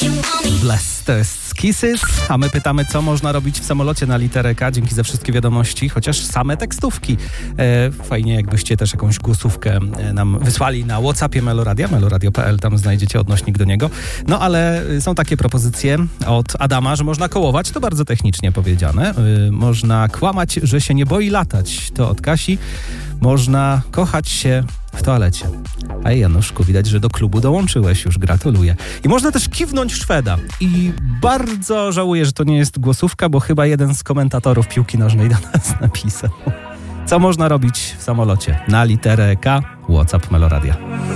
Bless, to jest Kisses, a my pytamy, co można robić w samolocie na literę K. Dzięki za wszystkie wiadomości, chociaż same tekstówki. Fajnie, jakbyście też jakąś głosówkę nam wysłali na WhatsAppie Meloradia, meloradio.pl, tam znajdziecie odnośnik do niego. No ale są takie propozycje od Adama, że można kołować, to bardzo technicznie powiedziane. Można kłamać, że się nie boi latać, to od Kasi. Można kochać się w toalecie. A Januszku, widać, że do klubu dołączyłeś już, gratuluję. I można też kiwnąć Szweda. I bardzo żałuję, że to nie jest głosówka, bo chyba jeden z komentatorów piłki nożnej do nas napisał. Co można robić w samolocie? Na literę K, WhatsApp Meloradia.